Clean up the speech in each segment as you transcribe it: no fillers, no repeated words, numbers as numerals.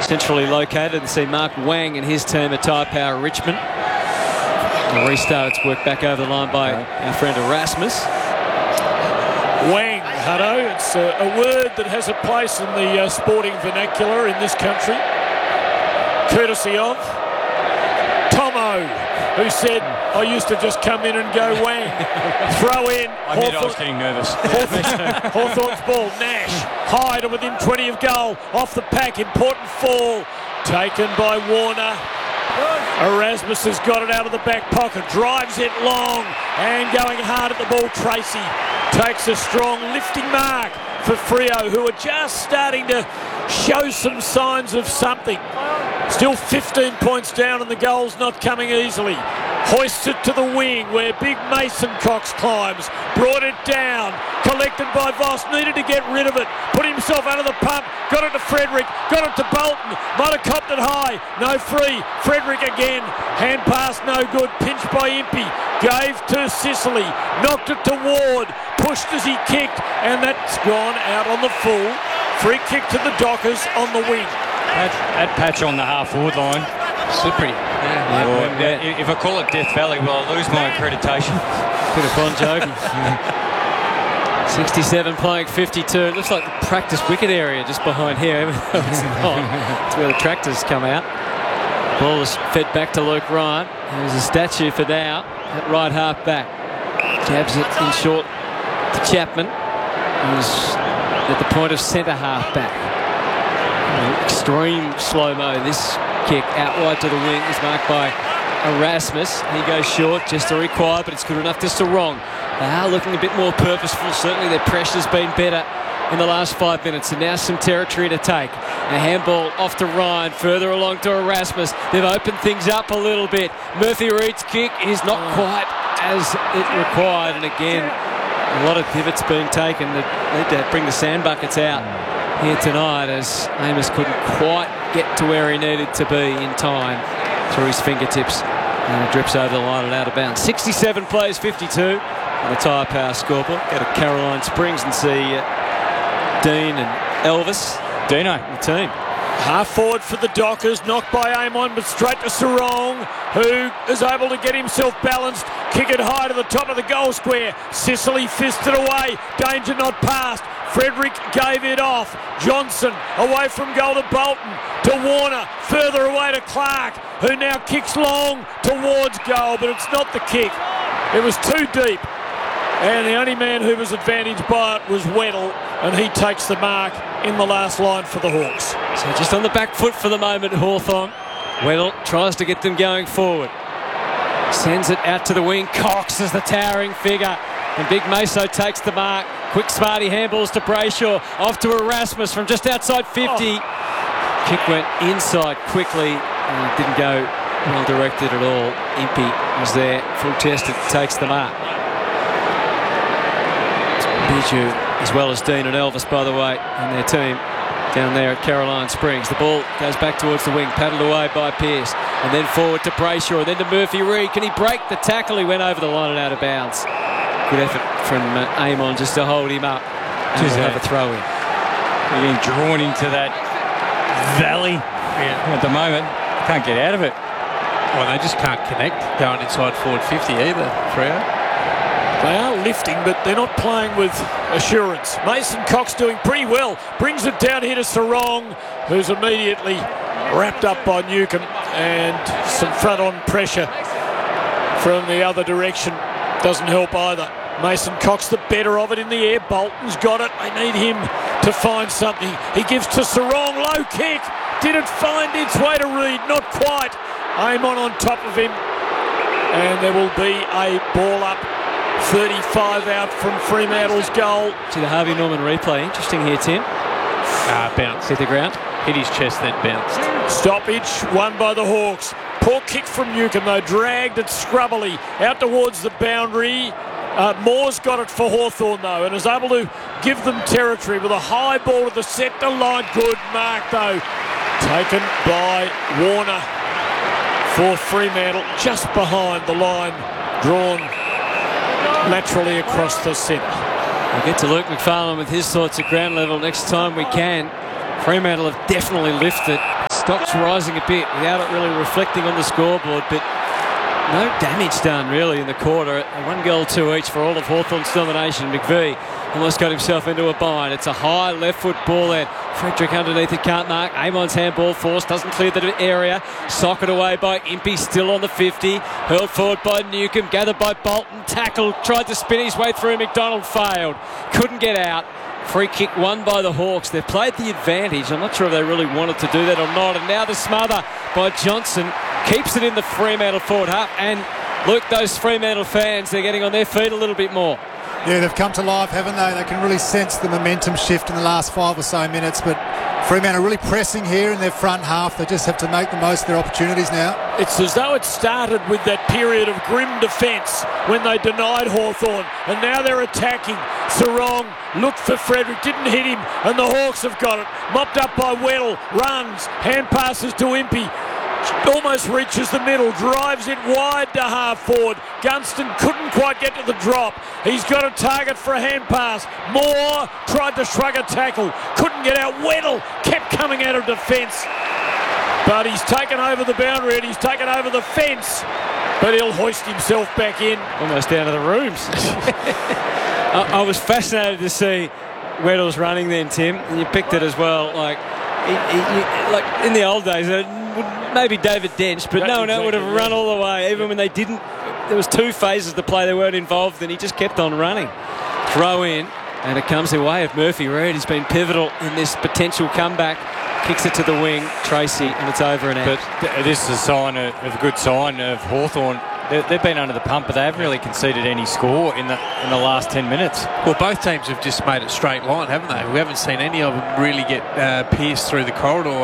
centrally located, and see Mark Wang and his team at Tyre Power Richmond. The restart, it's worked back over the line by our friend Erasmus. Wang, Hutto, it's a word that has a place in the sporting vernacular in this country, courtesy of Tomo, who said, I used to just come in and go Wang. Throw in. I admit I was getting nervous. Hawthorn's ball. Nash, high to within 20 of goal. Off the pack, important fall. Taken by Warner. Erasmus has got it out of the back pocket, drives it long, and going hard at the ball, Tracy takes a strong lifting mark for Freo, who are just starting to show some signs of something. Still 15 points down and the goal's not coming easily. Hoists it to the wing where big Mason Cox climbs. Brought it down. Collected by Voss. Needed to get rid of it. Put himself out of the pump. Got it to Frederick. Got it to Bolton. Might have copped it high. No free. Frederick again. Hand pass no good. Pinched by Impey. Gave to Sicily. Knocked it to Ward. Pushed as he kicked. And that's gone out on the full. Free kick to the Dockers on the wing. That patch on the half-forward line. Slippery. Yeah. If I call it Death Valley, well, I'll lose my accreditation. Bit of Bon Jovi. 67 playing 52. It looks like the practice wicket area just behind here. It's not. It's where the tractors come out. Ball is fed back to Luke Ryan. There's a statue for now at right half back. Jabs it in short to Chapman, who's at the point of centre half back. Extreme slow-mo. This kick out wide to the wing is marked by Erasmus. He goes short, just a required, but it's good enough to Sarong. They are looking a bit more purposeful. Certainly their pressure's been better in the last 5 minutes, and now some territory to take. A handball off to Ryan, further along to Erasmus. They've opened things up a little bit. Murphy Reed's kick is not quite as it required, and again, a lot of pivots being taken that need to bring the sand buckets out here tonight, as Amos couldn't quite get to where he needed to be in time through his fingertips, and it drips over the line and out of bounds. 67 plays 52 on the Tyre Power scoreboard. Go to Caroline Springs and see Dean and Elvis. Dino, the team. Half forward for the Dockers, knocked by Amon, but straight to Sarong, who is able to get himself balanced, kick it high to the top of the goal square. Sicily fisted away, danger not passed. Frederick gave it off. Johnson away from goal to Bolton, to Warner, further away to Clark, who now kicks long towards goal, but it's not the kick. It was too deep, and the only man who was advantaged by it was Weddle, and he takes the mark in the last line for the Hawks. So just on the back foot for the moment, Hawthorn. Weddle tries to get them going forward. Sends it out to the wing. Cox is the towering figure, and Big Meso takes the mark. Quick smarty handballs to Brayshaw. Off to Erasmus from just outside 50. Kick went inside quickly, and it didn't go well directed at all. Impey was there, full chested, takes the mark. Bijou, as well as Dean and Elvis, by the way, and their team down there at Caroline Springs. The ball goes back towards the wing, paddled away by Pearce, and then forward to Brayshaw, and then to Murphy Reed. Can he break the tackle? He went over the line and out of bounds. Good effort from Amon just to hold him up and have a throw in. Being drawn into that valley at the moment. Can't get out of it. Well, they just can't connect going inside forward 50 either, Freo. They are lifting, but they're not playing with assurance. Mason Cox doing pretty well. Brings it down here to Sarong, who's immediately wrapped up by Newcomb, and some front-on pressure from the other direction doesn't help either. Mason Cox the better of it in the air. Bolton's got it. They need him to find something. He gives to Sarong. Low kick. Did it find its way to Reed? Not quite. Amon on top of him. And there will be a ball up. 35 out from Fremantle's goal. See the Harvey Norman replay. Interesting here, Tim. Bounced. Hit the ground. Hit his chest, then bounced. Stoppage, won by the Hawks. Poor kick from Newcomb, though. Dragged it scrubbily out towards the boundary. Moore's got it for Hawthorn, though, and is able to give them territory with a high ball to the centre line. Good mark, though. Taken by Warner for Fremantle, just behind the line, drawn laterally across the centre. We'll get to Luke McFarlane with his thoughts at ground level next time we can. Fremantle have definitely lifted. stock's rising a bit without it really reflecting on the scoreboard, but no damage done really in the quarter. A 1 goal, 2 each for all of Hawthorn's domination. McVie almost got himself into a bind. It's a high left foot ball there. Frederick underneath it, can't mark. Amon's handball force, doesn't clear the area. Socked away by Impey, still on the 50. Hurled forward by Newcomb, gathered by Bolton. Tackled, tried to spin his way through. McDonald failed. Couldn't get out. Free kick won by the Hawks. They've played the advantage. I'm not sure if they really wanted to do that or not. And now the smother by Johnson keeps it in the Fremantle forward half. And look, those Fremantle fans, they're getting on their feet a little bit more. Yeah, they've come to life, haven't they? They can really sense the momentum shift in the last 5 or so minutes. But Fremantle are really pressing here in their front half. They just have to make the most of their opportunities now. It's as though it started with that period of grim defence when they denied Hawthorn, and now they're attacking. Sarong looked for Frederick, didn't hit him, and the Hawks have got it. Mopped up by Weddle, runs, hand passes to Impey. Almost reaches the middle, drives it wide to half forward. Gunston couldn't quite get to the drop. He's got a target for a hand pass. Moore tried to shrug a tackle, couldn't get out. Weddle kept coming out of defence, but he's taken over the boundary and he's taken over the fence, but he'll hoist himself back in. Almost down to the rooms. I was fascinated to see Weddle's running then, Tim, and you picked it as well. Like in the old days, maybe David Dench, but no one would have run all the way, even when they didn't. There was 2 phases to play, they weren't involved, and he just kept on running. Throw in, and it comes the way of Murphy Reid. He's been pivotal in this potential comeback. Kicks it to the wing, Tracy, and it's over and out. But this is a sign of a good sign of Hawthorn. They've been under the pump, but they haven't really conceded any score in the last 10 minutes. Well, both teams have just made it straight line, haven't they? We haven't seen any of them really get pierced through the corridor.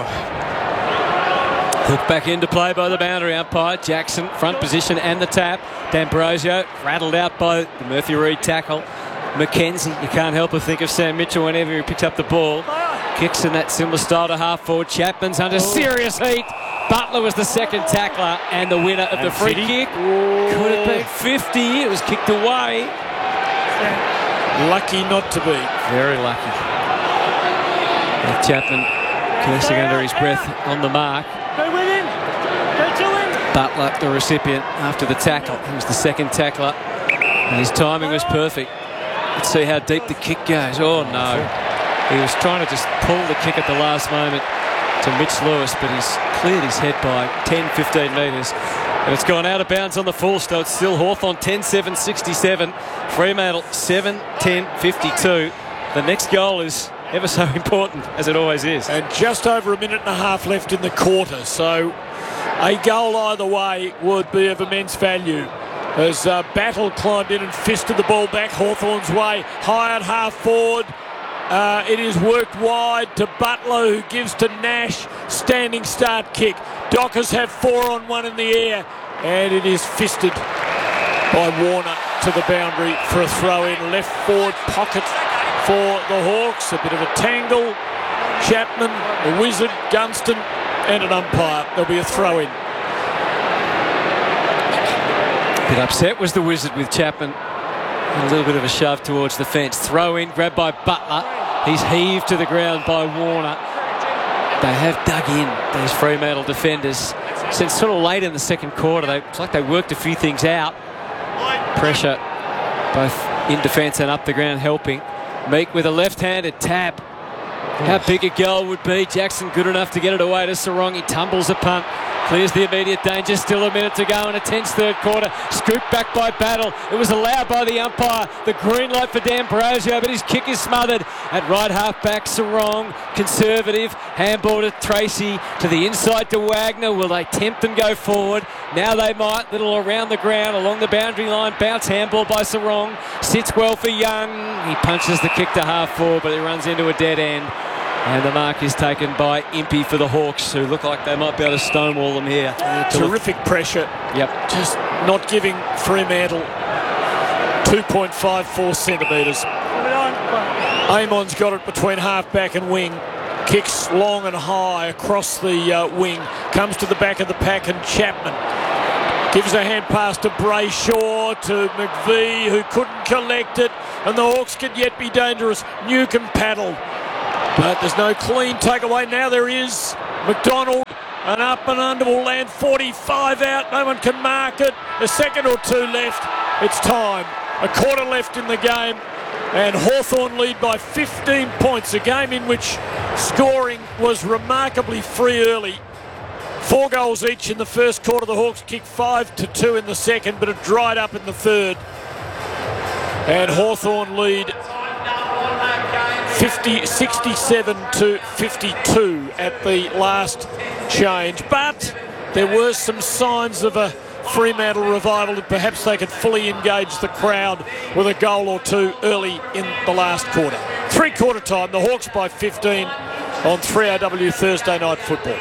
Hooked back into play by the boundary umpire. Jackson, front position and the tap. D'Ambrosio rattled out by the Murphy Reid tackle. McKenzie, you can't help but think of Sam Mitchell whenever he picks up the ball. Kicks in that similar style to half forward. Chapman's under serious heat. Butler was the second tackler and the winner of the free kick. Could have been 50. It was kicked away. Lucky not to be. Very lucky. And Chapman cursing under his breath on the mark. Butler, the recipient after the tackle. He was the second tackler, and his timing was perfect. Let's see how deep the kick goes. Oh no. He was trying to just pull the kick at the last moment to Mitch Lewis, but he's cleared his head by 10-15 metres. And it's gone out of bounds on the full stop. It's still Hawthorn 10-7-67. Fremantle 7-10-52. The next goal is ever so important, as it always is. And just over a minute and a half left in the quarter, so a goal either way would be of immense value. As Battle climbed in and fisted the ball back Hawthorn's way, high at half forward. It is worked wide to Butler, who gives to Nash. Standing start kick. Dockers have 4-on-1 in the air, and it is fisted by Warner to the boundary for a throw in. Left forward pocket for the Hawks. A bit of a tangle. Chapman, the Wizard, Gunston, and an umpire. There'll be a throw in. A bit upset was the Wizard with Chapman. A little bit of a shove towards the fence. Throw in, grabbed by Butler. He's heaved to the ground by Warner. They have dug in, these Fremantle defenders. Since sort of late in the second quarter, it's like they worked a few things out. Pressure, both in defence and up the ground, helping. Meek with a left-handed tap. How big a goal would be. Jackson good enough to get it away to Sarong. He tumbles a punt. Clears the immediate danger. Still a minute to go in a tense third quarter. Scooped back by Battle. It was allowed by the umpire. The green light for D'Ambrosio, but his kick is smothered. At right half back, Sarong. Conservative. Handball to Tracy. To the inside to Wagner. Will they tempt and go forward? Now they might. Little around the ground. Along the boundary line. Bounce handball by Sarong. Sits well for Young. He punches the kick to half forward, but he runs into a dead end. And the mark is taken by Impey for the Hawks, who look like they might be able to stonewall them here. Terrific pressure. Yep. Just not giving Fremantle 2.54 centimetres. Amon's got it between half-back and wing. Kicks long and high across the wing. Comes to the back of the pack, and Chapman gives a hand pass to Brayshaw, to McVie, who couldn't collect it. And the Hawks could yet be dangerous. Newcomb paddled. But there's no clean takeaway. Now there is. McDonald, and up and under will land 45 out. No one can mark it. A second or two left. It's time. A quarter left in the game. And Hawthorn lead by 15 points. A game in which scoring was remarkably free early. 4 goals each in the first quarter. The Hawks kicked 5-2 in the second, but it dried up in the third. And Hawthorn lead 67-52 at the last change. But there were some signs of a Fremantle revival, and perhaps they could fully engage the crowd with a goal or two early in the last quarter. 3-quarter time, the Hawks by 15 on 3AW Thursday Night Football.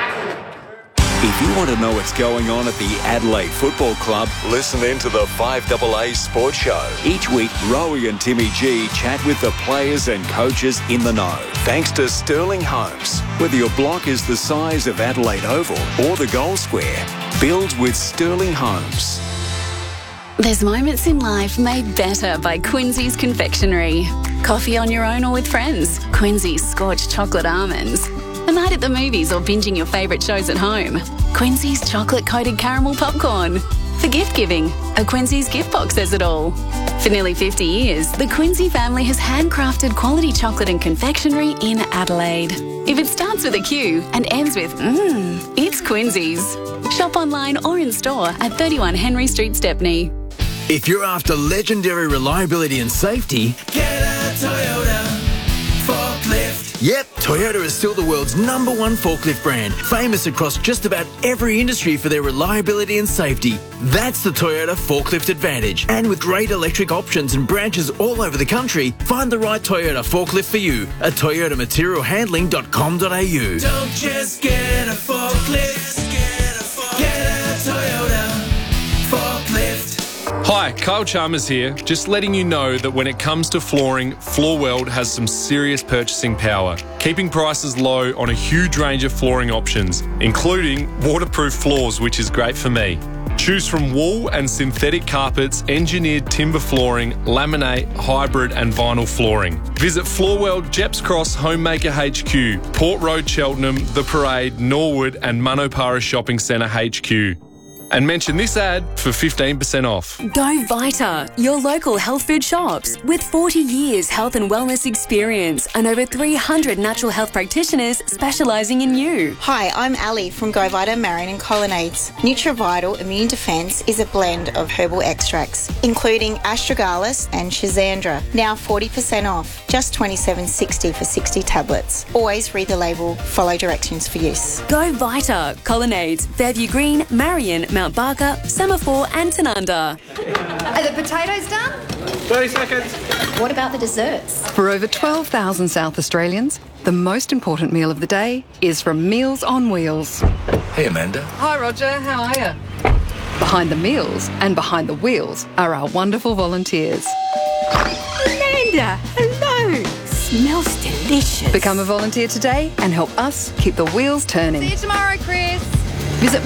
If you want to know what's going on at the Adelaide Football Club, listen in to the 5AA Sports Show. Each week, Rowie and Timmy G chat with the players and coaches in the know. Thanks to Sterling Homes. Whether your block is the size of Adelaide Oval or the Goal Square, build with Sterling Homes. There's moments in life made better by Quincy's Confectionery. Coffee on your own or with friends. Quincy's Scorched Chocolate Almonds. A night at the movies or binging your favourite shows at home. Quincy's chocolate-coated caramel popcorn. For gift giving, a Quincy's gift box says it all. For nearly 50 years, the Quincy family has handcrafted quality chocolate and confectionery in Adelaide. If it starts with a Q and ends with it's Quincy's. Shop online or in store at 31 Henry Street, Stepney. If you're after legendary reliability and safety, get a Toyota forklift. Yep, Toyota is still the world's #1 forklift brand, famous across just about every industry for their reliability and safety. That's the Toyota Forklift Advantage. And with great electric options and branches all over the country, find the right Toyota forklift for you at toyotamaterialhandling.com.au. Don't just get a forklift, get a Toyota forklift. Hi, Kyle Chalmers here. Just letting you know that when it comes to flooring, Floorworld has some serious purchasing power, keeping prices low on a huge range of flooring options, including waterproof floors, which is great for me. Choose from wool and synthetic carpets, engineered timber flooring, laminate, hybrid and vinyl flooring. Visit Floorworld, Jeps Cross, Homemaker HQ, Port Road, Cheltenham, The Parade, Norwood and Manopara Shopping Centre HQ. And mention this ad for 15% off. Go Vita, your local health food shops. With 40 years health and wellness experience and over 300 natural health practitioners specialising in you. Hi, I'm Ali from Go Vita Marion and Colonnades. NutriVital Immune Defence is a blend of herbal extracts, including astragalus and schizandra. Now 40% off, just $27.60 for 60 tablets. Always read the label, follow directions for use. Go Vita, Colonnades, Fairview Green, Marion, Mount Barker, Semaphore and Tanunda. Are the potatoes done? 30 seconds. What about the desserts? For over 12,000 South Australians, the most important meal of the day is from Meals on Wheels. Hey, Amanda. Hi, Roger. How are you? Behind the meals and behind the wheels are our wonderful volunteers. Amanda, hello. Smells delicious. Become a volunteer today and help us keep the wheels turning. See you tomorrow, Chris. Visit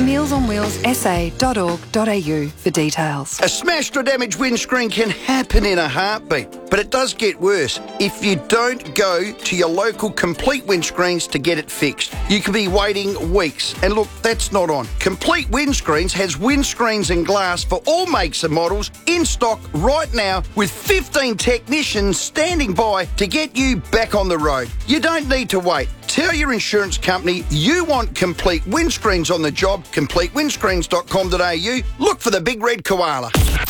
mealsonwheelssa.org.au for details. A smashed or damaged windscreen can happen in a heartbeat, but it does get worse if you don't go to your local Complete Windscreens to get it fixed. You could be waiting weeks, and look, that's not on. Complete Windscreens has windscreens and glass for all makes and models in stock right now with 15 technicians standing by to get you back on the road. You don't need to wait. Tell your insurance company you want Complete Windscreens on the job. CompleteWindscreens.com.au. Look for the big red koala.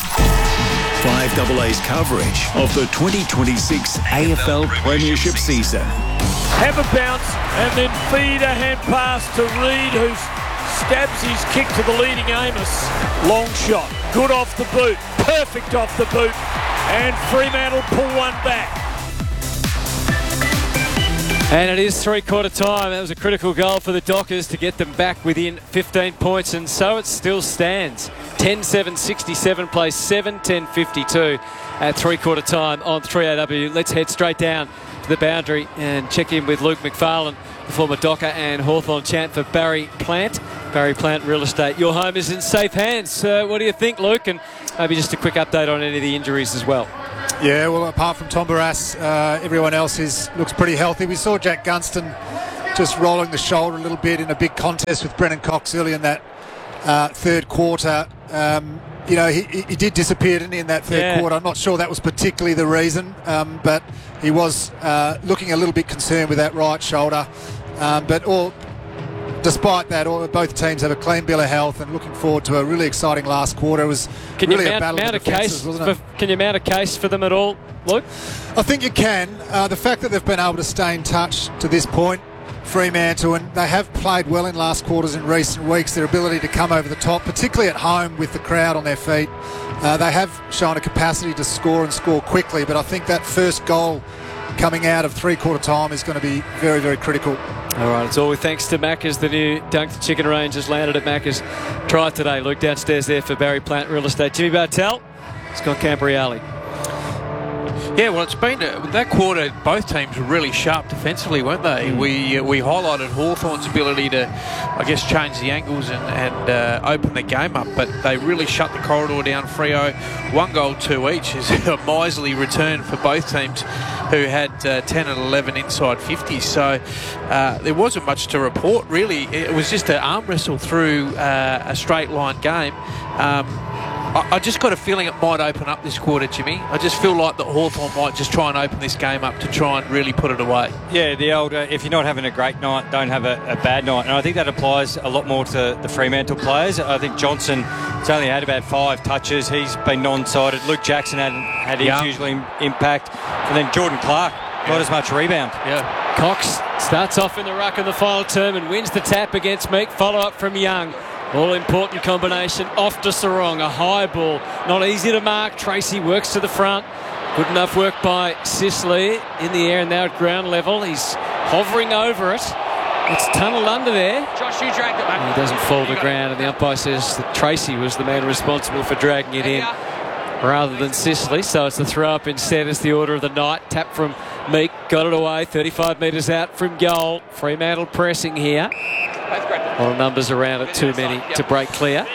5AA's coverage of the 2026 AFL Premiership season. Have a bounce and then feed a hand pass to Reid, who stabs his kick to the leading Amos. Long shot. Good off the boot. Perfect off the boot. And Fremantle pull one back. And it is three-quarter time. That was a critical goal for the Dockers to get them back within 15 points, and so it still stands. 10-7-67 plays 7-10-52 at three-quarter time on 3AW. Let's head straight down to the boundary and check in with Luke McFarlane, the former Docker and Hawthorn chant for Barry Plant. Barry Plant Real Estate. Your home is in safe hands. What do you think, Luke? And maybe just a quick update on any of the injuries as well. Yeah, well, apart from Tom Barrass, everyone else looks pretty healthy. We saw Jack Gunston just rolling the shoulder a little bit in a big contest with Brennan Cox early in that third quarter. He did disappear, didn't he, in that third quarter. I'm not sure that was particularly the reason, but he was looking a little bit concerned with that right shoulder. Despite that, both teams have a clean bill of health and looking forward to a really exciting last quarter. It was really a battle of the defences, wasn't it? Can you mount a case for them at all, Luke? I think you can. The fact that they've been able to stay in touch to this point, Fremantle, and they have played well in last quarters in recent weeks, their ability to come over the top, particularly at home with the crowd on their feet. They have shown a capacity to score and score quickly, but I think that first goal coming out of three-quarter time is going to be very, very critical. All right, it's all with thanks to Macca's. The new Dunk the Chicken range has landed at Macca's. Try it today. Luke downstairs there for Barry Plant Real Estate. Jimmy Bartell, Scott Cambriale. Yeah, well, it's been that quarter. Both teams were really sharp defensively, weren't they? We highlighted Hawthorn's ability to, I guess, change the angles and open the game up, but they really shut the corridor down. Freo, 1 goal, 2 each is a miserly return for both teams, who had 10 and 11 inside 50s. So there wasn't much to report, really. It was just an arm wrestle through a straight line game. I just got a feeling it might open up this quarter, Jimmy. I just feel like that Hawthorn might just try and open this game up to try and really put it away. Yeah, the old, if you're not having a great night, don't have a bad night. And I think that applies a lot more to the Fremantle players. I think Johnson has only had about 5 touches. He's been non-sided. Luke Jackson had his usual impact. And then Jordan Clark, not as much rebound. Yeah. Cox starts off in the ruck in the final term and wins the tap against Meek. Follow-up from Young. All-important combination off to Sarong. A high ball. Not easy to mark. Tracy works to the front. Good enough work by Sicily in the air and now at ground level. He's hovering over it. It's tunnelled under there. Josh, you dragged it back. He doesn't fall to the ground, and the umpire says that Tracy was the man responsible for dragging it in rather than Sicily. So it's the throw-up instead. It's the order of the night. Tap from Meek. Got it away. 35 metres out from goal. Fremantle pressing here. A lot of numbers around it, too many to break clear.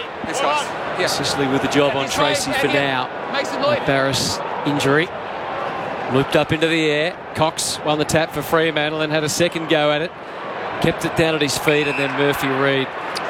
Sicily with the job on Tracy for now. Barris injury. Looped up into the air. Cox won the tap for Fremantle and had a second go at it. Kept it down at his feet, and then Murphy Reid.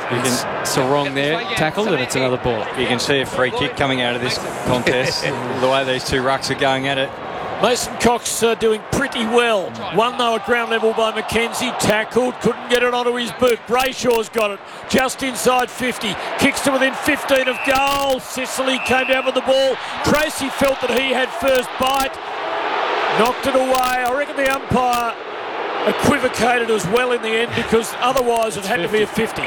Sarong there, tackled, and it's another ball. You can see a free kick coming out of this contest. The way these two rucks are going at it. Mason Cox doing pretty well. One though at ground level by McKenzie. Tackled, couldn't get it onto his boot. Brayshaw's got it just inside 50. Kicks to within 15 of goal. Sicily came down with the ball. Tracy felt that he had first bite. Knocked it away. I reckon the umpire equivocated as well in the end, because otherwise it had to be a 50.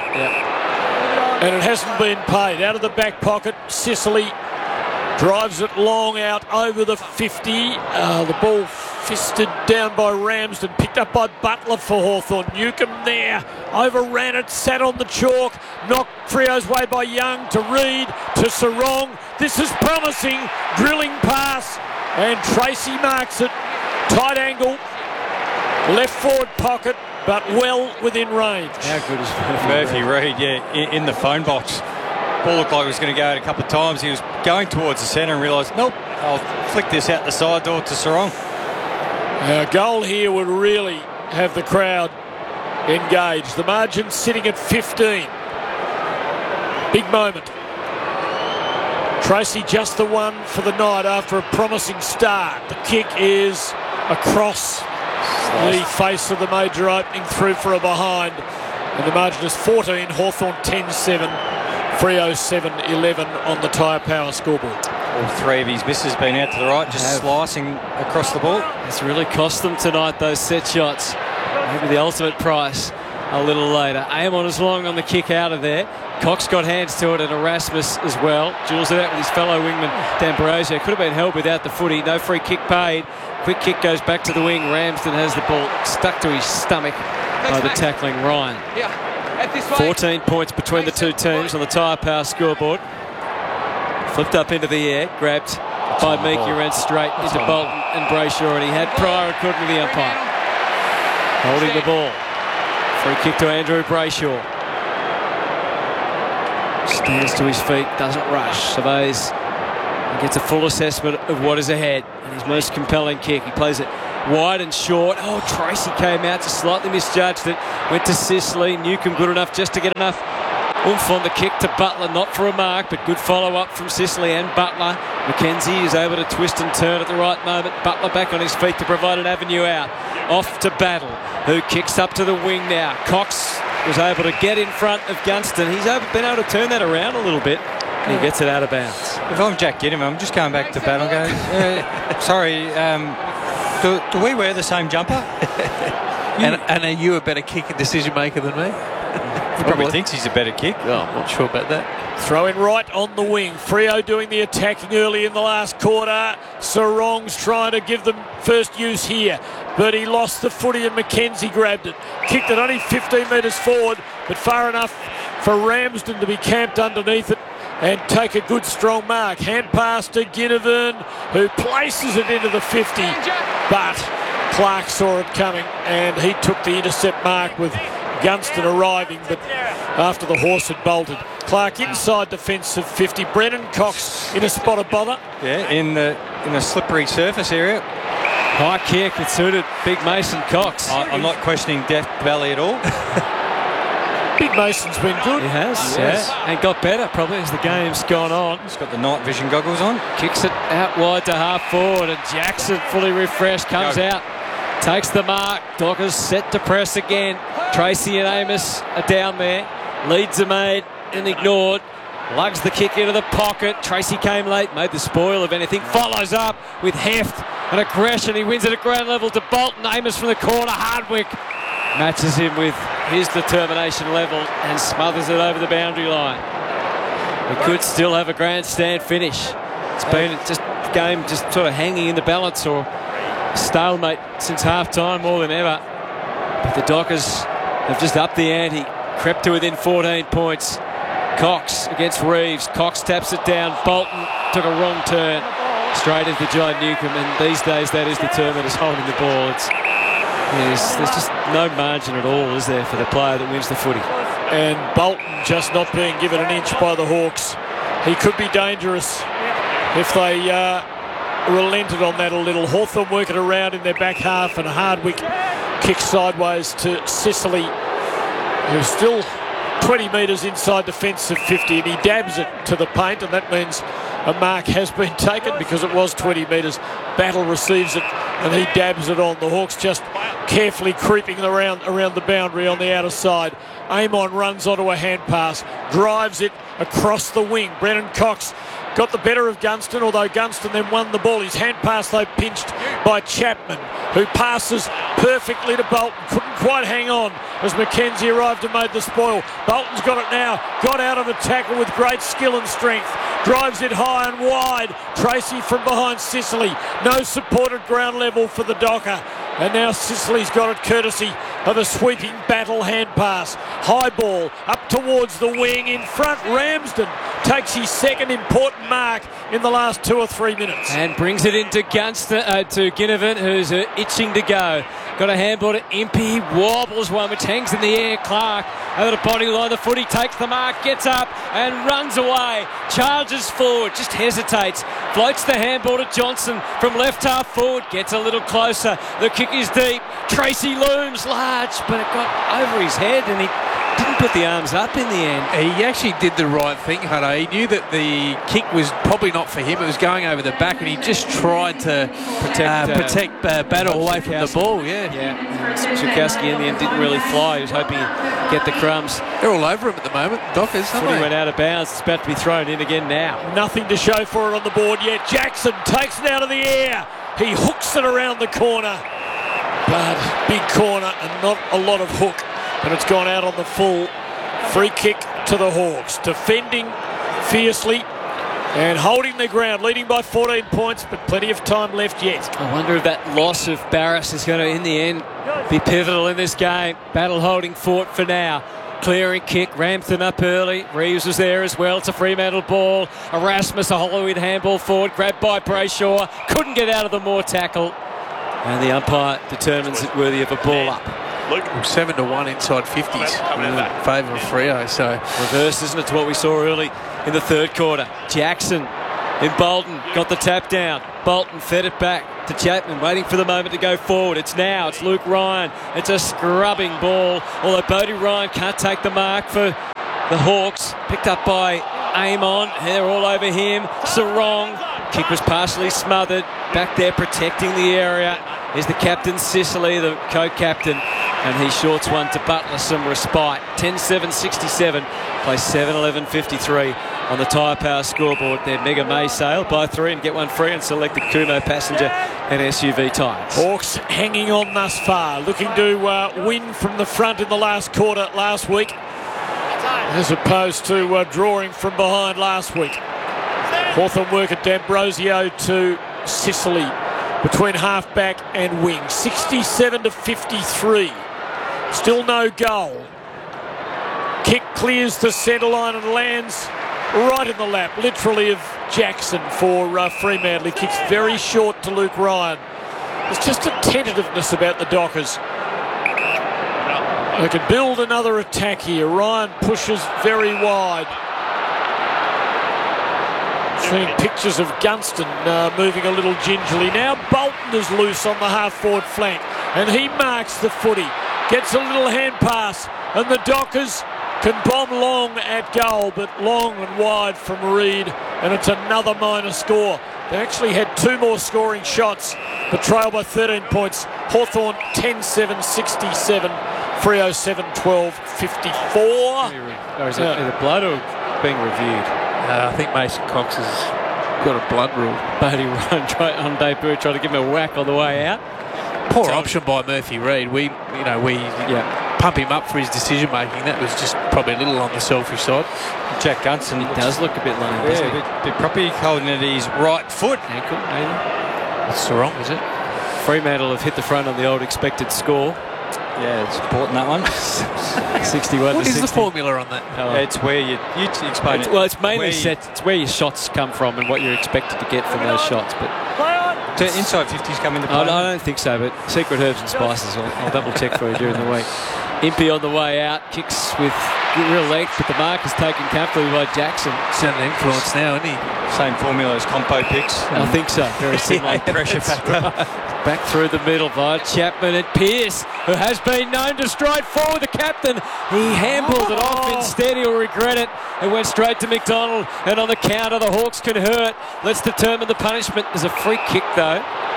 Yeah. And it hasn't been paid. Out of the back pocket, Sicily drives it long out over the 50. The ball fisted down by Ramsden, picked up by Butler for Hawthorn. Newcomb there, overran it, sat on the chalk, knocked Freo's way by Young to Reid, to Sarong. This is promising, drilling pass, and Tracy marks it. Tight angle, left forward pocket, but well within range. How good is Murphy Reid? Yeah, in the phone box. Ball looked like it was going to go out a couple of times. He was going towards the centre and realised, nope, I'll flick this out the side door to Sarong. A goal here would really have the crowd engaged. The margin sitting at 15. Big moment. Tracy just the one for the night after a promising start. The kick is across the face of the major opening through for a behind. And the margin is 14, Hawthorn 10-7. Freo 7-11 on the Tyre Power scoreboard. All 3 of his misses been out to the right, just slicing across the ball. It's really cost them tonight, those set shots. Maybe the ultimate price a little later. Amon is long on the kick out of there. Cox got hands to it, and Erasmus as well. Jules it out with his fellow wingman, D'Ambrosio. Could have been held without the footy. No free kick paid. Quick kick goes back to the wing. Ramsden has the ball stuck to his stomach by the tackling Ryan. 14 points between the two teams on the Tyre Power scoreboard. Flipped up into the air, grabbed by Meek, who ran straight into Bolton and Brayshaw, and he had prior according to the umpire. Holding the ball. Free kick to Andrew Brayshaw. Stands to his feet, doesn't rush, surveys and gets a full assessment of what is ahead. And his most compelling kick, he plays it wide and short. Oh, Tracy came out, just slightly misjudged it. Went to Sicily. Newcombe good enough just to get enough oomph on the kick to Butler, not for a mark, but good follow-up from Sicily and Butler. McKenzie is able to twist and turn at the right moment. Butler back on his feet to provide an avenue out. Off to Battle, who kicks up to the wing now. Cox was able to get in front of Gunston. He's been able to turn that around a little bit. And he gets it out of bounds. If I'm Jack Ginnivan, I'm just going back to Battle and going, sorry, do we wear the same jumper? And are you a better kicking decision maker than me? He probably thinks he's a better kick. Oh, I'm not sure about that. Throw in right on the wing. Freo doing the attacking early in the last quarter. Sarong's trying to give them first use here, but he lost the footy and McKenzie grabbed it. Kicked it only 15 metres forward, but far enough for Ramsden to be camped underneath it and take a good strong mark. Hand pass to Ginnivan, who places it into the 50, but Clark saw it coming and he took the intercept mark with Gunston arriving, but after the horse had bolted. Clark inside defensive 50. Brennan Cox in a spot of bother. Yeah, in the slippery surface area. High kick, it suited Big Mason Cox. I'm not questioning Death Valley at all. Big Mason's been good. He has, yeah. And got better probably as the game's gone on. He's got the night vision goggles on. Kicks it out wide to half forward, and Jackson, fully refreshed, comes out. Takes the mark. Dockers set to press again. Tracy and Amos are down there. Leads are made and ignored. Lugs the kick into the pocket. Tracy came late, made the spoil of anything. Follows up with heft and aggression. He wins it at ground level to Bolton. Amos from the corner. Hardwick matches him with his determination level and smothers it over the boundary line. We could still have a grandstand finish. It's been just the game just sort of hanging in the balance or stalemate since half-time more than ever. But the Dockers have just upped the ante, crept to within 14 points. Cox against Reeves. Cox taps it down. Bolton took a wrong turn straight into John Newcombe, and these days that is determined as holding the ball. There's just no margin at all, is there, for the player that wins the footy. And Bolton just not being given an inch by the Hawks. He could be dangerous if they relented on that a little. Hawthorn working around in their back half, and Hardwick kicks sideways to Sicily, who's still 20 metres inside defensive 50, and he dabs it to the paint, and that means a mark has been taken because it was 20 metres. Battle receives it and he dabs it on. The Hawks just carefully creeping around the boundary on the outer side. Amon runs onto a hand pass, drives it across the wing. Brennan Cox got the better of Gunston, although Gunston then won the ball. His hand pass, though, pinched by Chapman, who passes perfectly to Bolton. Couldn't quite hang on as McKenzie arrived and made the spoil. Bolton's got it now. Got out of the tackle with great skill and strength. Drives it high and wide. Tracy from behind Sicily. No support at ground level for the Docker. And now Sicily's got it courtesy of a sweeping Battle hand pass. High ball up towards the wing in front. Ramsden takes his second important mark in the last 2 or 3 minutes. And brings it into Gunston, to Ginnivan, who's itching to go. Got a handball to Impey, wobbles one which hangs in the air. Clark over the body line, the footy takes the mark, gets up and runs away. Charges forward, just hesitates. Floats the handball to Johnson from left half forward, gets a little closer. The kick is deep. Tracy looms large, but it got over his head and he didn't put the arms up in the end. He actually did the right thing, Hutto. He knew that the kick was probably not for him. It was going over the back, and he just tried to protect Battle away from the ball. Yeah. Schukowski in the end didn't really fly. He was hoping he'd get the crumbs. They're all over him at the moment, Dockers. Footy went out of bounds. It's about to be thrown in again now. Nothing to show for it on the board yet. Jackson takes it out of the air. He hooks it around the corner. But big corner and not a lot of hook. And it's gone out on the full. Free kick to the Hawks. Defending fiercely and holding their ground, leading by 14 points, but plenty of time left yet. I wonder if that loss of Barras is going to, in the end, be pivotal in this game. Battle holding fort for now. Clearing kick, Ramsden up early. Reeves was there as well. It's a Fremantle ball. Erasmus, a Hollywood handball forward, grabbed by Brayshaw. Couldn't get out of the Moore tackle. And the umpire determines it worthy of a ball up. 7-1 inside 50s in favour of Freo. So reverse, isn't it, to what we saw early in the third quarter. Jackson in Bolton got the tap down. Bolton fed it back. to Chapman, waiting for the moment to go forward. It's now. It's Luke Ryan. It's a scrubbing ball, although Bodie Ryan can't take the mark for the Hawks. Picked up by Amon. They're all over him. Sarong. Kick was partially smothered. Back there protecting the area is the captain, Sicily, the co-captain. And he shorts one to Butler, some respite. 10-7-67. Play 7-11-53 on the Tyre Power scoreboard. Their Mega May sale. Buy 3 and get 1 free and select the Kumo passenger and SUV tyres. Hawks hanging on thus far. Looking to win from the front in the last quarter last week, as opposed to drawing from behind last week. Hawthorn work at D'Ambrosio to Sicily between half-back and wing. 67-53. Still no goal. Kick clears the centre line and lands right in the lap, literally, of Jackson for Fremantle. He kicks very short to Luke Ryan. There's just a tentativeness about the Dockers. They could build another attack here. Ryan pushes very wide. Seeing pictures of Gunston moving a little gingerly. Now Bolton is loose on the half-forward flank, and he marks the footy. Gets a little hand pass, and the Dockers can bomb long at goal, but long and wide from Reid, and it's another minor score. They actually had 2 more scoring shots, but trail by 13 points. Hawthorn 10-7-67, Freo 7-12-54. Or is it either blood or being reviewed? I think Mason Cox has got a blood rule. Bodie Ryan on debut tried to give him a whack on the way out. Poor option by Murphy Reid. We pump him up for his decision making. That was just probably a little on the selfish side. Jack Gunston does look a bit lame, doesn't he? A bit properly holding at his right foot. Ankle, maybe. That's the wrong, is it? Fremantle have hit the front on the old expected score. Yeah, it's important, that one. 61 What to is 60. the formula on that? It's where you explain it. Well, it's mainly set. It's where your shots come from and what you're expected to get from those shots. But do inside 50s come into play? I don't think so. But secret herbs and spices, I'll double check for you during the week. Impey on the way out, kicks with real length, but the mark is taken comfortably by Jackson. He's under influence now, isn't he? Same formula as Compo picks. I think so. Very similar. Pressure factor. Back through the middle via Chapman and Pearce, who has been known to stride forward the captain. He handballed it off. Instead, he'll regret it. It went straight to McDonald, and on the counter, the Hawks can hurt. Let's determine the punishment. There's a free kick, though.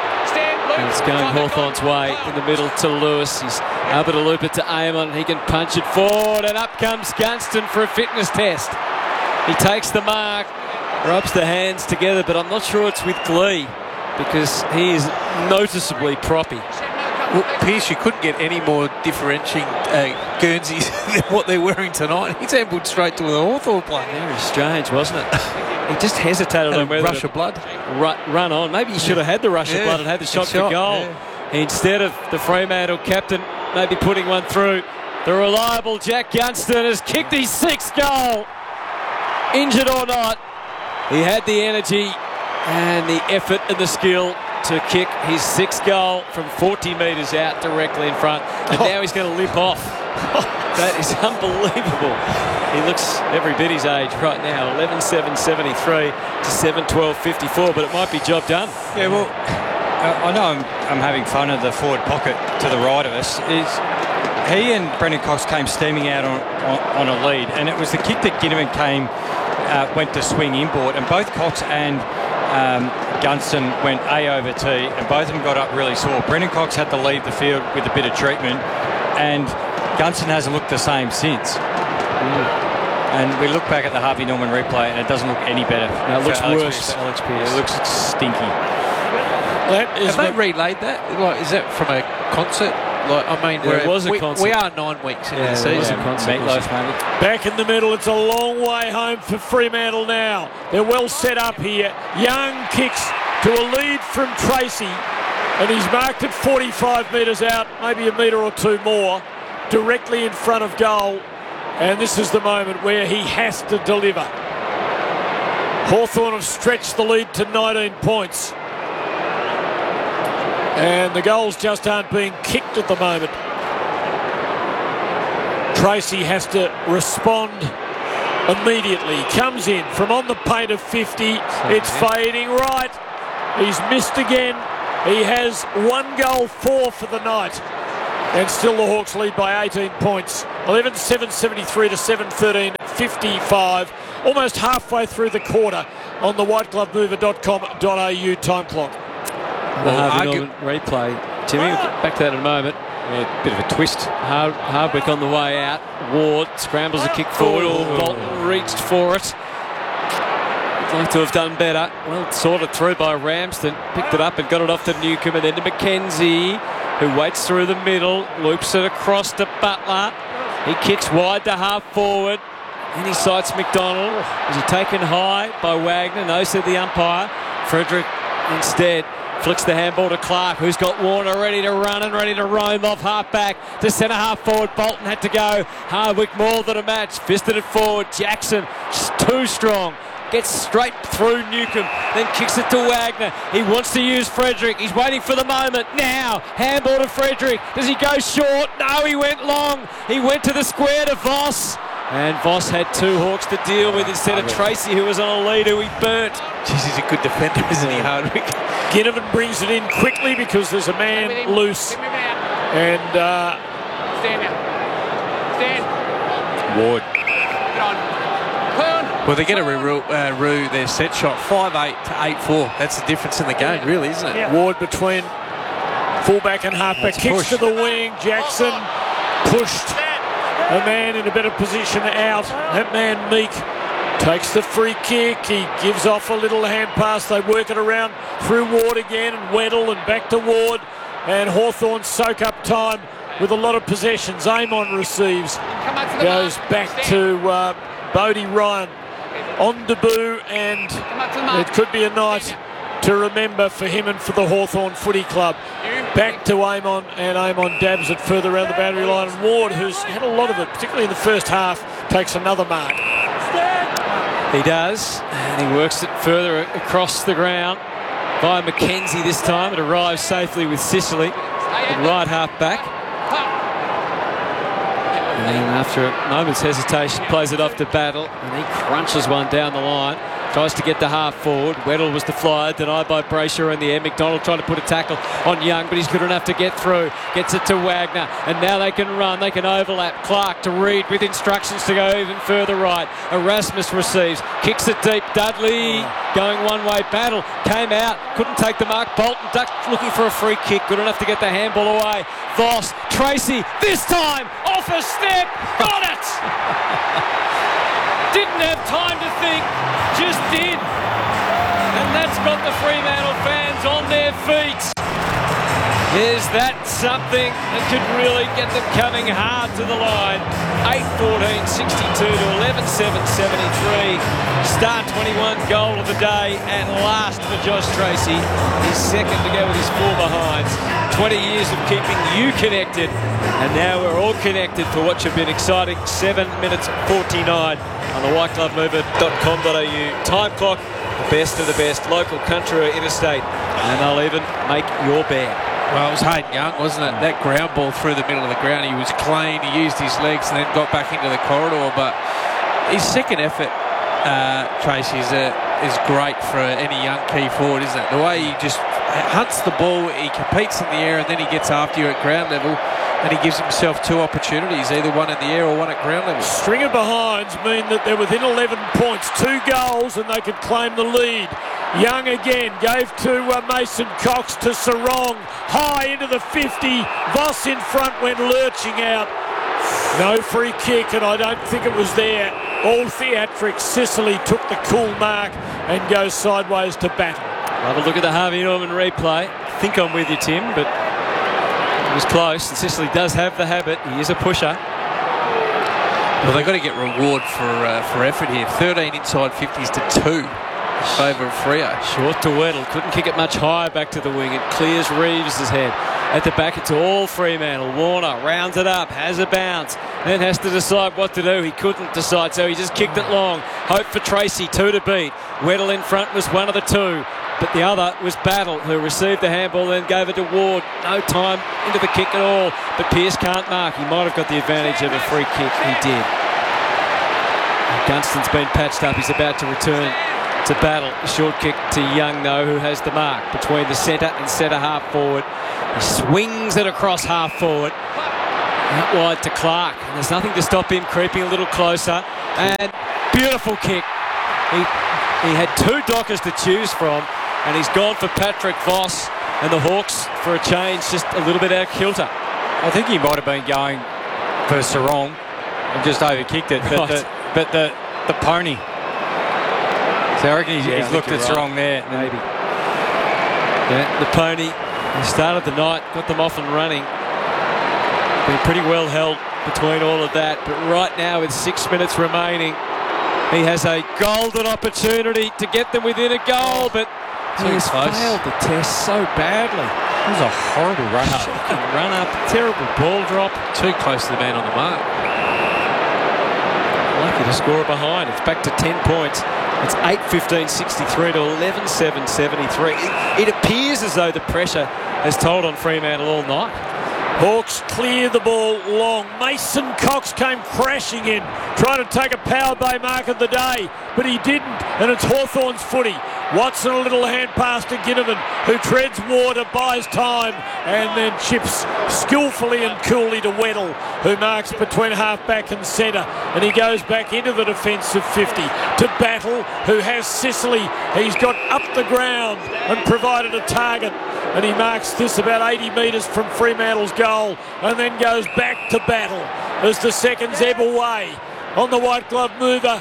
And it's going Hawthorn's way in the middle to Lewis. He's able to loop it to Amon. He can punch it forward, and up comes Gunston for a fitness test. He takes the mark, rubs the hands together, but I'm not sure it's with glee because he is noticeably proppy. Well, Pearce, you couldn't get any more differentiating Guernseys than what they're wearing tonight. He's ambled straight to the Hawthorn play. Very strange, wasn't it? He just hesitated on whether rush of blood. Run on. Maybe he should have had the rush of blood and had the shot for goal. Yeah. Instead of the Fremantle captain maybe putting one through. The reliable Jack Gunston has kicked his 6th goal. Injured or not, he had the energy and the effort and the skill to kick his 6th goal from 40 metres out directly in front. And now he's going to limp off. That is unbelievable. He looks every bit his age right now. 11-7-73 to 7-12-54, but it might be job done. Yeah, well, I know I'm having fun of the forward pocket to the right of us. He and Brendan Cox came steaming out on a lead, and it was the kick that Ginnivan went to swing inboard, and both Cox and Gunston went A over T, and both of them got up really sore. Brendan Cox had to leave the field with a bit of treatment, and Gunston hasn't looked the same since. And we look back at the Harvey Norman replay, and it doesn't look any better. No, it looks worse. Alex Pearce. It looks stinky. Have they relayed that? Like, is that from a concert? Like, I mean, it was a concert. We are 9 weeks into the season. Back in the middle, it's a long way home for Fremantle now. They're well set up here. Young kicks to a lead from Tracy, and he's marked it 45 metres out, maybe a metre or 2 more, directly in front of goal. And this is the moment where he has to deliver. Hawthorn have stretched the lead to 19 points. And the goals just aren't being kicked at the moment. Tracy has to respond immediately. Comes in from on the paint of 50. It's fading right. He's missed again. He has 1 goal, 4 for the night. And still the Hawks lead by 18 points. 11-7-73 to 7-13-55. Almost halfway through the quarter on the whiteglovemover.com.au time clock. The Harvey Norman replay. Timmy, we'll get back to that in a moment. Yeah, bit of a twist. Hardwick on the way out. Ward scrambles a kick forward. Bolton reached for it. He'd like to have done better. Well sorted through by Ramsden. Picked it up and got it off to Newcombe and then to McKenzie, who waits through the middle, loops it across to Butler. He kicks wide to half forward. And he sights McDonald. Is he taken high by Wagner? No, said the umpire. Frederick instead flicks the handball to Clark, who's got Warner ready to run and ready to roam off half-back to centre-half forward. Bolton had to go. Hardwick more than a match. Fisted it forward. Jackson, just too strong. Gets straight through Newcombe, then kicks it to Wagner. He wants to use Frederick. He's waiting for the moment. Now, handball to Frederick. Does he go short? No, he went long. He went to the square to Voss. And Voss had 2 Hawks to deal with instead of Tracy, who was on a lead, who he burnt. Jeez, he's a good defender, isn't he, Hardwick? Ginnivan brings it in quickly because there's a man loose. And Stand now. Stand. Ward. Get on. Well, they get a rue their set shot 5-8 to 8-4. That's the difference in the game, really, isn't it? Yeah. Ward between fullback and halfback. Kicks to the wing. Jackson pushed a man in a better position out. That man, Meek, takes the free kick. He gives off a little hand pass. They work it around through Ward again and Weddle and back to Ward. And Hawthorn soak up time with a lot of possessions. Amon receives. Goes back to Bodie Ryan on debut, and it could be a night to remember for him and for the Hawthorn Footy Club. Back to Amon, and Amon dabs it further around the boundary line. And Ward, who's had a lot of it, particularly in the first half, takes another mark. He does, and he works it further across the ground by McKenzie this time. It arrives safely with Sicily, right half back. And then after a moment's hesitation, plays it off to Battle, and he crunches one down the line. Tries to get the half forward. Weddle was the flyer, denied by Brayshaw in the air. McDonald trying to put a tackle on Young, but he's good enough to get through. Gets it to Wagner, and now they can run. They can overlap. Clark to Reed with instructions to go even further right. Erasmus receives, kicks it deep. Dudley going one way. Battle came out, couldn't take the mark. Bolton ducked, looking for a free kick, good enough to get the handball away. Voss, Tracy, this time off a step, got it. Didn't have time to think, just did. And that's got the Fremantle fans on their feet. Is that something that could really get them coming hard to the line? 8-14, 62 to 11-7, 73. Star 21 goal of the day at last for Josh Tracy. He's second to go with his 4 behinds. 20 years of keeping you connected, and now we're all connected for what should be an exciting 7 minutes 49 on the whiteglovemover.com.au time clock. The best of the best, local, country or interstate, and they'll even make your bet. Well, it was Hayden Young, wasn't it? That ground ball through the middle of the ground, he was clean, he used his legs and then got back into the corridor, but his second effort, Tracy, is great for any young key forward, isn't it? The way he just hunts the ball, he competes in the air, and then he gets after you at ground level, and he gives himself 2 opportunities, either one in the air or one at ground level. String of behinds mean that they're within 11 points, 2 goals, and they could claim the lead. Young again gave to Mason Cox, to Sarong, high into the 50. Voss in front went lurching out. No free kick, and I don't think it was there. All theatrics. Sicily took the cool mark and goes sideways to Battle. Have a look at the Harvey Norman replay. I think I'm with you, Tim, but it was close. And Sicily does have the habit. He is a pusher. Well, they've got to get reward for effort here. 13 inside 50s to 2 in favour of Freo. Short to Weddle. Couldn't kick it much higher back to the wing. It clears Reeves' head. At the back, it's all Fremantle. Warner rounds it up, has a bounce, then has to decide what to do. He couldn't decide, so he just kicked it long. Hope for Tracy, 2 to beat. Weddle in front was one of the 2, but the other was Battle, who received the handball, then gave it to Ward. No time into the kick at all, but Pearce can't mark. He might have got the advantage of a free kick. He did. Gunston's been patched up. He's about to return to Battle. A short kick to Young, though, who has the mark between the centre and centre half forward. He swings it across half forward. Out wide to Clark. And there's nothing to stop him creeping a little closer. And beautiful kick. He had two Dockers to choose from, and he's gone for Patrick Voss, and the Hawks, for a change, just a little bit out of kilter. I think he might have been going for Sarong and just overkicked it, but the pony. So I reckon he's looked at Sarong there. Maybe. Yeah, the pony. He started the night, got them off and running. Been pretty well held between all of that, but right now with 6 minutes remaining, he has a golden opportunity to get them within a goal, but he has failed the test so badly. It was a horrible run-up. Shocking run-up, terrible ball drop. Too close to the man on the mark. Lucky to score behind. It's back to 10 points. It's 8:15.63 to 11:7.73. It appears as though the pressure has told on Fremantle all night. Hawks clear the ball long. Mason Cox came crashing in, trying to take a power play mark of the day, but he didn't, and it's Hawthorn's footy. Watson a little hand pass to Ginnivan, who treads water, buys time, and then chips skillfully and coolly to Weddle, who marks between half-back and centre, and he goes back into the defensive 50 to Battle, who has Sicily. He's got up the ground and provided a target, and he marks this about 80 metres from Fremantle's goal, and then goes back to Battle as the seconds ebb away on the white glove mover.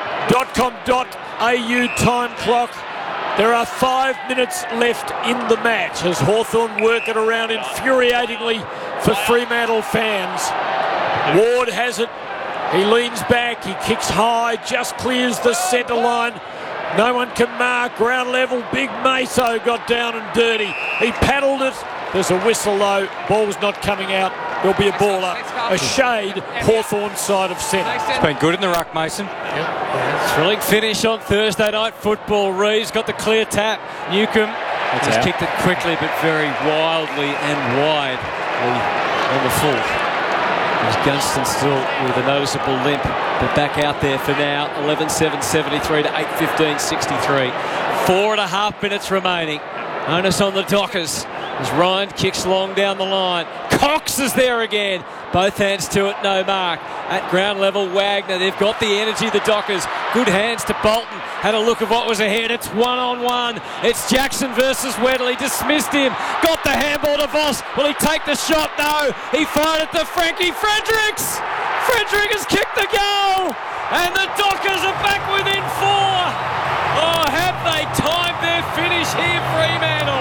.com.au time clock. There are 5 minutes left in the match as Hawthorn work it around infuriatingly for Fremantle fans. Ward has it. He leans back. He kicks high. Just clears the centre line. No one can mark. Ground level. Big Meso got down and dirty. He paddled it. There's a whistle though. Ball's not coming out. There'll be a ball up. A shade Hawthorn side of centre. It's been good in the ruck, Mason. Thrilling finish on Thursday night football. Reeves got the clear tap. Newcomb has kicked it quickly but very wildly and wide on the full. There's Gunston still with a noticeable limp, but back out there for now. 11:7.73 to 8:15.63. 4.5 minutes remaining. Onus on the Dockers as Ryan kicks long down the line. Cox is there again. Both hands to it, no mark. At ground level, Wagner. They've got the energy, the Dockers. Good hands to Bolton. Had a look at what was ahead. It's one-on-one. It's Jackson versus Weddle. He dismissed him. Got the handball to Voss. Will he take the shot? No. He fired it to Frankie Fredericks. Frederick has kicked the goal. And the Dockers are back within 4. Oh, have they timed their finish here, Fremantle?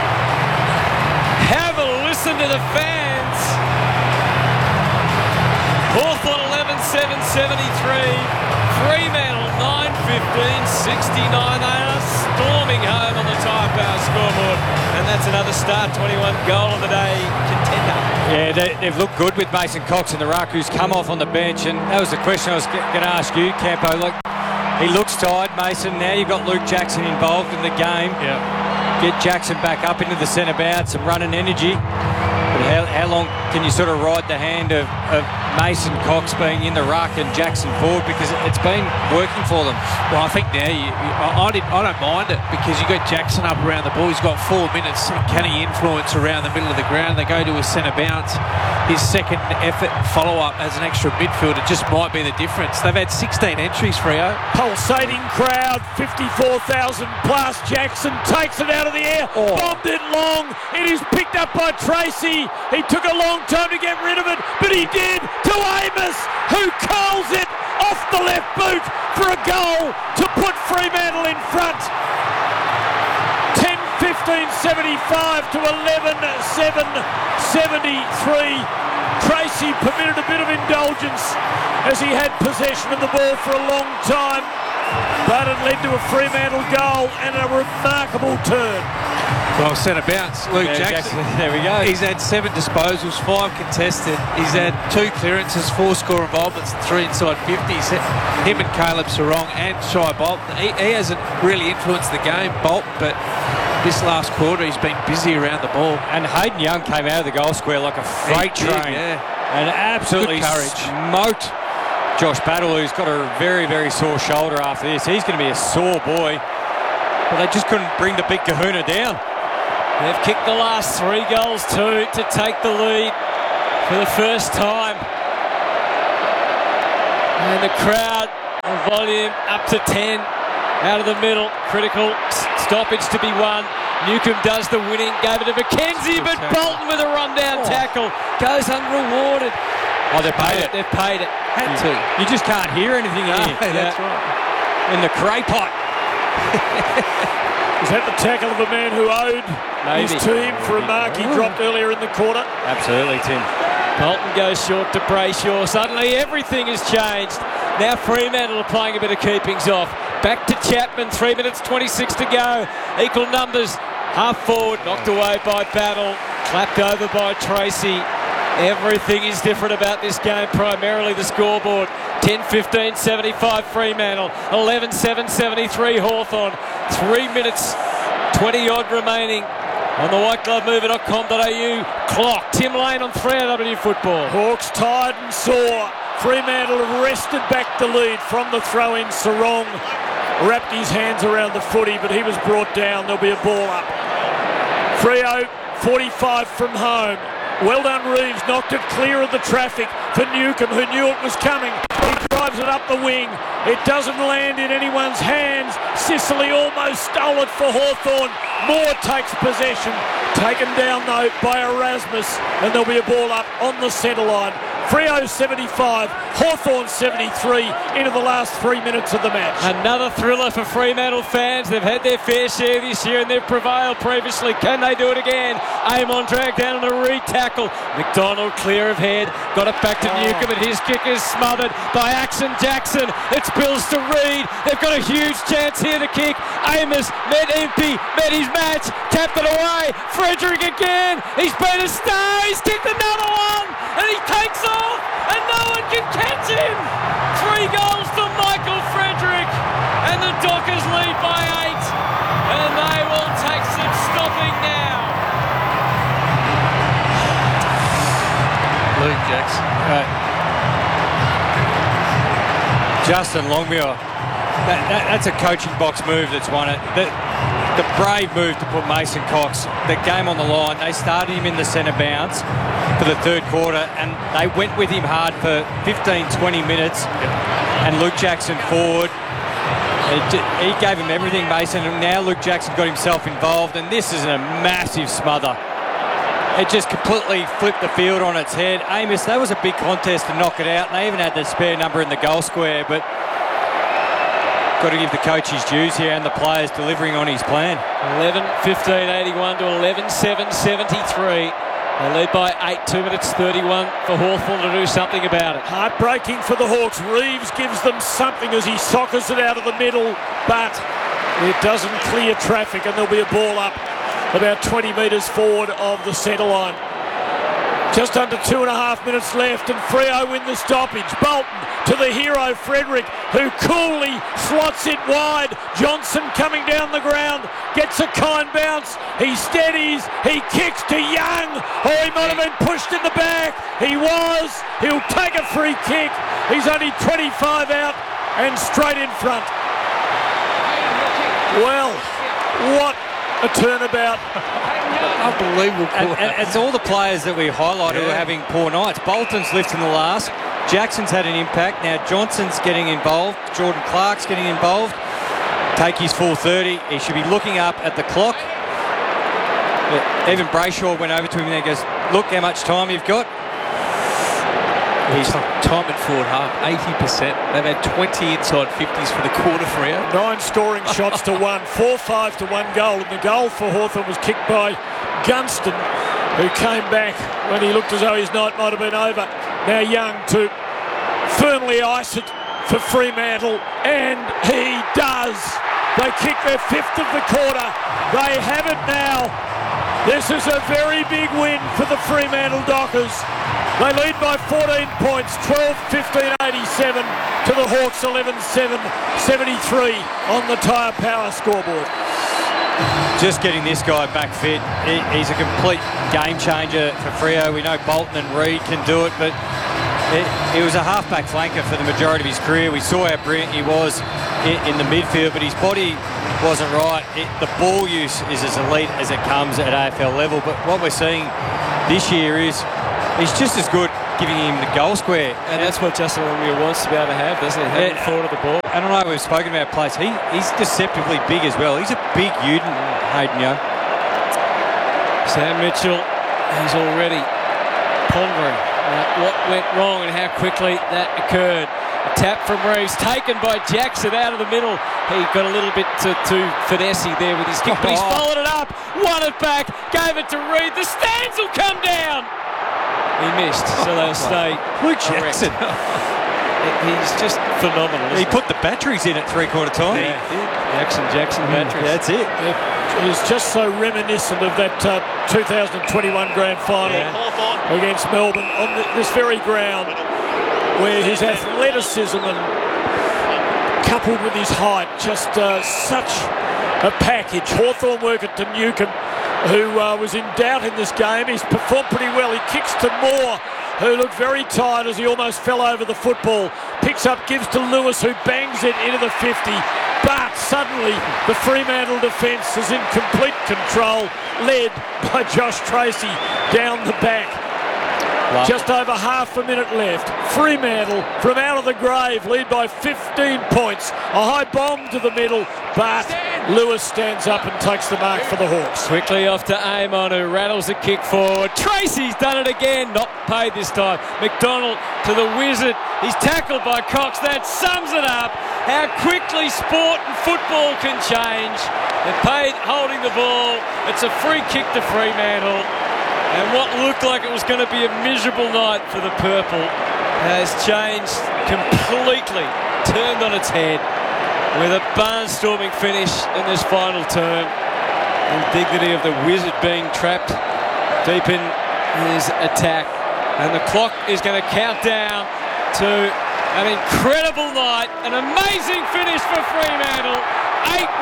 Have a listen to the fans. Hawthorn 11:7.73. Fremantle 9:15.69. They are storming home on the Tyre Power scoreboard. And that's another start 21 goal of the day contender. Yeah, they've looked good with Mason Cox in the ruck, who's come off on the bench. And that was the question I was going to ask you, Campo. Like, he looks tired, Mason. Now you've got Luke Jackson involved in the game. Yeah. Get Jackson back up into the centre bounce, some running energy. But how long can you sort of ride the hand of Mason Cox being in the ruck and Jackson forward, because it's been working for them? Well, I think now I don't mind it, because you got Jackson up around the ball. He's got 4 minutes. Can he influence around the middle of the ground? They go to a centre bounce. His second effort and follow-up as an extra midfielder just might be the difference. They've had 16 entries, Freo. Pulsating crowd, 54,000 plus. Jackson takes it out of the air, bombed it long. It is picked up by Tracy. He took a long time to get rid of it, but he did, to Amos, who curls it off the left boot for a goal to put Fremantle in front. 10:15.75 to 11:7.73. Tracy permitted a bit of indulgence as he had possession of the ball for a long time, but it led to a Fremantle goal and a remarkable turn. Well, centre bounce. Luke Jackson. There we go. He's had 7 disposals, 5 contested. He's had 2 clearances, 4 score involvements, and 3 inside 50s. Him and Caleb Sarong and Shai Bolton. He hasn't really influenced the game, Bolton, but this last quarter he's been busy around the ball. And Hayden Young came out of the goal square like a freight train. Yeah. And absolutely smoked Josh Battle, who's got a very, very sore shoulder after this. He's going to be a sore boy. But they just couldn't bring the big kahuna down. They've kicked the last 3 goals too to take the lead for the first time. And the crowd, the volume up to 10 out of the middle. Critical stoppage to be won. Newcomb does the winning, gave it to McKenzie, but Bolton with a rundown tackle goes unrewarded. Oh, they've paid it. They've paid it. Had to. You just can't hear anything in here. That's right. In the cray pot. Is that the tackle of a man who owed his team for a mark he dropped earlier in the quarter? Absolutely, Tim. Bolton goes short to Brayshaw. Suddenly everything has changed. Now Fremantle are playing a bit of keepings off. Back to Chapman, 3 minutes 26 to go. Equal numbers. Half forward, knocked away by Battle. Clapped over by Tracy. Everything is different about this game, primarily the scoreboard. 10-15, 75 Fremantle. 11-7, 73 Hawthorn. 3 minutes 20-odd remaining on the whiteglovemover.com.au clock. Tim Lane on 3RW Football. Hawks tired and sore. Fremantle have wrested back the lead from the throw-in. Sarong wrapped his hands around the footy, but he was brought down. There'll be a ball up. Freo, 45 from home. Well done, Reeves. Knocked it clear of the traffic for Newcomb, who knew it was coming. He drives it up the wing. It doesn't land in anyone's hands. Sicily almost stole it for Hawthorn. Moore takes possession. Taken down, though, by Erasmus. And there'll be a ball up on the centre line. Freo 75, Hawthorn 73 into the last 3 minutes of the match. Another thriller for Fremantle fans. They've had their fair share this year and they've prevailed previously. Can they do it again? Amon dragged down on a re-tackle. McDonald clear of head. Got it back to Newcomb and his kick is smothered by Axon Jackson. It's Bills to Reed. They've got a huge chance here to kick. Amos met empty, met his match, tapped it away. Frederick again. He's been a star. He's kicked another one and he takes off. And no one can catch him! 3 goals to Michael Frederick, and the Dockers lead by 8, and they will take some stopping now. Luke Jackson. Justin Longmuir. That's a coaching box move that's won it. The brave move to put Mason Cox, the game on the line. They started him in the centre bounce for the third quarter and they went with him hard for 15-20 minutes and Luke Jackson forward. He gave him everything, Mason, and now Luke Jackson got himself involved and this is a massive smother. It just completely flipped the field on its head. Amos, that was a big contest to knock it out. They even had the spare number in the goal square, but got to give the coach his dues here and the players delivering on his plan. 11-15-81 to 11-7-73. They lead by 8, 2 minutes 31 for Hawthorn to do something about it. Heartbreaking for the Hawks. Reeves gives them something as he soccers it out of the middle, but it doesn't clear traffic and there'll be a ball up about 20 metres forward of the centre line. Just under 2.5 minutes left and Freo win the stoppage. Bolton to the hero Frederick, who coolly slots it wide. Johnson coming down the ground, gets a kind bounce. He steadies, he kicks to Young. Oh, he might have been pushed in the back. He was. He'll take a free kick. He's only 25 out and straight in front. Well, what a turnabout. Unbelievable. And it's all the players that we highlighted who are having poor nights. Bolton's lifting the last. Jackson's had an impact. Now Johnson's getting involved. Jordan Clark's getting involved. Take his full 30. He should be looking up at the clock. Even Brayshaw went over to him and he goes, look how much time you've got. He's time in forward half, 80%. They've had 20 inside 50s for the quarter for you. 9 scoring shots to 1, 4-5 to 1 goal. And the goal for Hawthorn was kicked by Gunston, who came back when he looked as though his night might have been over. Now Young to firmly ice it for Fremantle, and he does. They kick their 5th of the quarter. They have it now. This is a very big win for the Fremantle Dockers. They lead by 14 points, 12-15-87 to the Hawks 11-7-73 on the Tyre Power scoreboard. Just getting this guy back fit, he's a complete game changer for Freo. We know Bolton and Reed can do it, but He was a half-back flanker for the majority of his career. We saw how brilliant he was in the midfield, but his body wasn't right. The ball use is as elite as it comes at AFL level, but what we're seeing this year is he's just as good giving him the goal square. And that's what Justin Longmuir wants to be able to have, doesn't he? Having thought of the ball. And I know we've spoken about place. He's deceptively big as well. He's a big unit, Hayden Young. Sam Mitchell is already pondering what went wrong and how quickly that occurred. A tap from Reeves, taken by Jackson out of the middle. He got a little bit too finessey there with his kick, but he's followed it up, won it back, gave it to Reed. The stands will come down. He missed, so they'll stay. Luke Jackson. He's just phenomenal. He put the batteries in at three-quarter time. Yeah, Jackson batteries. That's it. He's just so reminiscent of that 2021 grand final against Melbourne on this very ground, where his athleticism and coupled with his height, just such a package. Hawthorn work at Newcombe, who was in doubt in this game. He's performed pretty well. He kicks to Moore, who looked very tired as he almost fell over the football. Picks up, gives to Lewis, who bangs it into the 50. But suddenly the Fremantle defence is in complete control, led by Josh Tracy down the back. Just over half a minute left. Fremantle from out of the grave lead by 15 points. A high bomb to the middle, but Lewis stands up and takes the mark for the Hawks. Quickly off to Amon, who rattles the kick forward. Tracy's done it again, not paid this time. McDonald to the Wizard. He's tackled by Cox. That sums it up. How quickly sport and football can change. They're paid holding the ball. It's a free kick to Fremantle. And what looked like it was going to be a miserable night for the Purple has changed completely, turned on its head with a barnstorming finish in this final term. Indignity of the Wizard being trapped deep in his attack. And the clock is going to count down to an incredible night, an amazing finish for Fremantle. 8